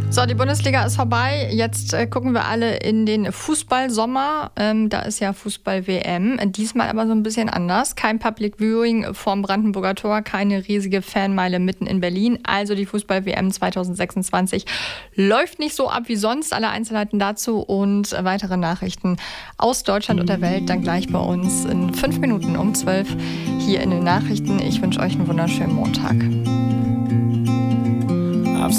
So, die Bundesliga ist vorbei. Jetzt gucken wir alle in den Fußballsommer. Da ist ja Fußball-WM. Diesmal aber so ein bisschen anders. Kein Public Viewing vorm Brandenburger Tor, keine riesige Fanmeile mitten in Berlin. Also die Fußball-WM 2026 läuft nicht so ab wie sonst. Alle Einzelheiten dazu und weitere Nachrichten aus Deutschland und der Welt dann gleich bei uns in 5 Minuten um 12 hier in den Nachrichten. Ich wünsche euch einen wunderschönen Montag.